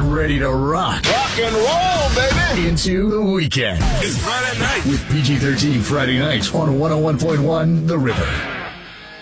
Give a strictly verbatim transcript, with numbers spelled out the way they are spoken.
ready to rock. Rock and roll, baby. Into the weekend. It's Friday night. With P G thirteen Friday nights on one oh one point one The River.